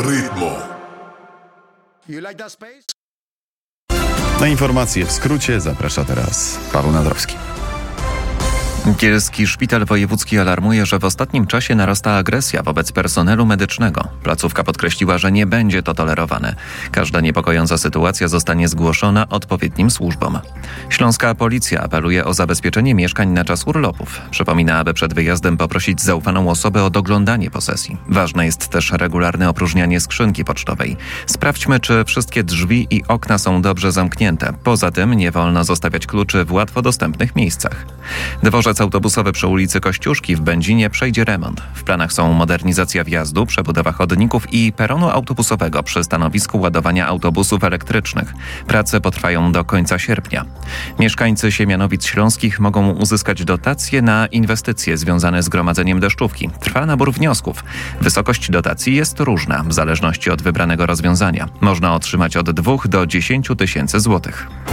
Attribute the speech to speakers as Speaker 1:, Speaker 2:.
Speaker 1: Rytmo.
Speaker 2: Na informacje w skrócie zaprasza teraz Paweł Nadrowski.
Speaker 3: Kielski Szpital Wojewódzki alarmuje, że w ostatnim czasie narasta agresja wobec personelu medycznego. Placówka podkreśliła, że nie będzie to tolerowane. Każda niepokojąca sytuacja zostanie zgłoszona odpowiednim służbom. Śląska Policja apeluje o zabezpieczenie mieszkań na czas urlopów. Przypomina, aby przed wyjazdem poprosić zaufaną osobę o doglądanie posesji. Ważne jest też regularne opróżnianie skrzynki pocztowej. Sprawdźmy, czy wszystkie drzwi i okna są dobrze zamknięte. Poza tym nie wolno zostawiać kluczy w łatwo dostępnych miejscach. Dworzec autobusowy przy ulicy Kościuszki w Będzinie przejdzie remont. W planach są modernizacja wjazdu, przebudowa chodników i peronu autobusowego przy stanowisku ładowania autobusów elektrycznych. Prace potrwają do końca sierpnia. Mieszkańcy Siemianowic Śląskich mogą uzyskać dotacje na inwestycje związane z gromadzeniem deszczówki. Trwa nabór wniosków. Wysokość dotacji jest różna, w zależności od wybranego rozwiązania. Można otrzymać od 2 do 10 tysięcy złotych.